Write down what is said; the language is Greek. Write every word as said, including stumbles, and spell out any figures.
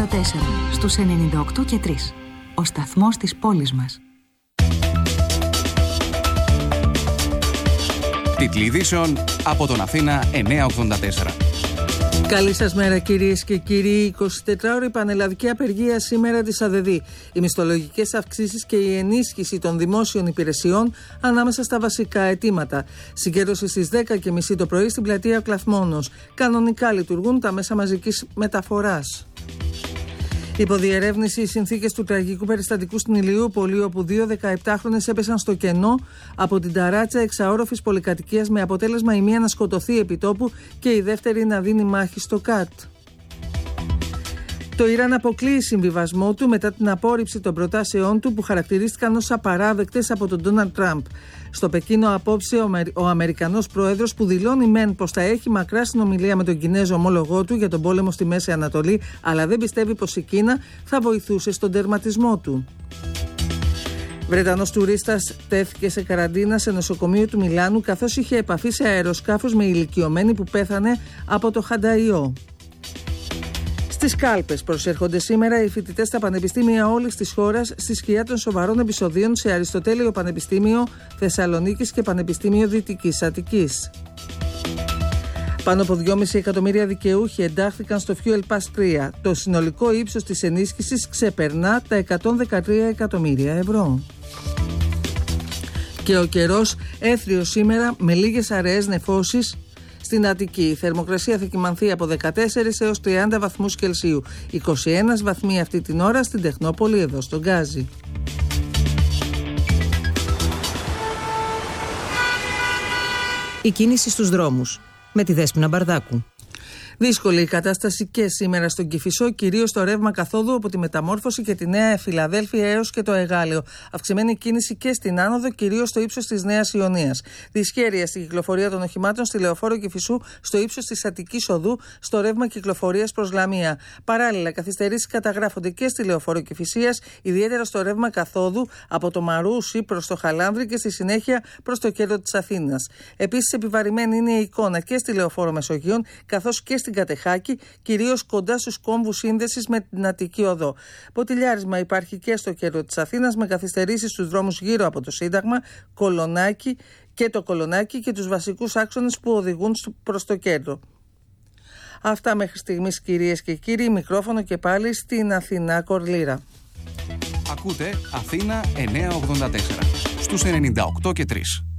ογδόντα τέσσερα στους ενενήντα οκτώ και τρία. Ο σταθμός της πόλης μας. Τίτλοι ειδήσεων από τον Αθήνα εννιακόσια ογδόντα τέσσερα. Καλή σας μέρα κυρίες και κύριοι. εικοσιτετράωρη πανελλαδική απεργία σήμερα της ΑΔΔ. Οι μισθολογικές αυξήσεις και η ενίσχυση των δημόσιων υπηρεσιών ανάμεσα στα βασικά αιτήματα. Συγκέντρωση στις δέκα και μισή το πρωί στην πλατεία Κλαθμόνος. Κανονικά λειτουργούν τα μέσα μαζικής μεταφοράς. Υποδιερεύνηση οι συνθήκες του τραγικού περιστατικού στην Ηλιούπολη, όπου δύο δεκαεπτάχρονες έπεσαν στο κενό από την ταράτσα εξαόροφης πολυκατοικίας, με αποτέλεσμα η μία να σκοτωθεί επί τόπου και η δεύτερη να δίνει μάχη στο ΚΑΤ. Το Ιράν αποκλείει συμβιβασμό του μετά την απόρριψη των προτάσεών του που χαρακτηρίστηκαν ως απαράδεκτες από τον Ντόναλντ Τραμπ. Στο Πεκίνο απόψε ο, Αμερ... ο Αμερικανός πρόεδρος, που δηλώνει μεν πως θα έχει μακρά συνομιλία με τον Κινέζο ομόλογό του για τον πόλεμο στη Μέση Ανατολή, αλλά δεν πιστεύει πως η Κίνα θα βοηθούσε στον τερματισμό του. Βρετανός τουρίστας τέθηκε σε καραντίνα σε νοσοκομείο του Μιλάνου, καθώς είχε επαφή σε αεροσκάφος με ηλικιωμένη που πέθανε από το χανταϊό. Στις κάλπες προσέρχονται σήμερα οι φοιτητές στα πανεπιστήμια όλης της χώρας, στη σκιά των σοβαρών επεισοδίων σε Αριστοτέλειο Πανεπιστήμιο Θεσσαλονίκης και Πανεπιστήμιο Δυτικής Αττικής. Πάνω από δυόμισι εκατομμύρια δικαιούχοι εντάχθηκαν στο Fuel Pass τρία. Το συνολικό ύψος της ενίσχυσης ξεπερνά τα εκατόν δεκατρία εκατομμύρια ευρώ. Και ο καιρός έθριος σήμερα με λίγες αραιές νεφώσεις. Στην Αττική η θερμοκρασία θα κυμανθεί από δεκατέσσερα έως τριάντα βαθμούς Κελσίου. είκοσι ένα βαθμοί αυτή την ώρα στην Τεχνόπολη, εδώ στον Γκάζι. Η κίνηση στους δρόμους με τη Δέσποινα Μπαρδάκου. Δύσκολη η κατάσταση και σήμερα στον Κηφισό, κυρίως στο ρεύμα καθόδου από τη Μεταμόρφωση και τη Νέα Φιλαδέλφια έως και το Εγάλεο. Αυξημένη κίνηση και στην άνοδο, κυρίως στο ύψος της Νέας Ιωνίας. Δυσχέρεια στην κυκλοφορία των οχημάτων στη Λεωφόρο Κηφισού, στο ύψος της Αττικής Οδού, στο ρεύμα κυκλοφορίας προς Λαμία. Παράλληλα, καθυστερήσεις καταγράφονται και στη Λεωφόρο Κηφισίας, ιδιαίτερα στο ρεύμα καθόδου από το Μαρούσι προς το Χαλάνδρη και στη συνέχεια προς το κέντρο της Αθήνας. Επίσης, επιβαρημένη είναι η εικόνα και στη Λεωφόρο Μεσογείων, καθώς και στην Κατεχάκη, κυρίως κοντά στους κόμβους σύνδεσης με την Αττική Οδό. Ποτηλιάρισμα υπάρχει και στο κέντρο της Αθήνας, με καθυστερήσεις στους δρόμους γύρω από το Σύνταγμα, Κολονάκι και το Κολονάκι και τους βασικούς άξονες που οδηγούν προς το κέντρο. Αυτά μέχρι στιγμής, κυρίες και κύριοι. Μικρόφωνο και πάλι στην Αθηνά Κορλήρα. Ακούτε Αθήνα εννιακόσια ογδόντα τέσσερα στους ενενήντα οκτώ και τρία.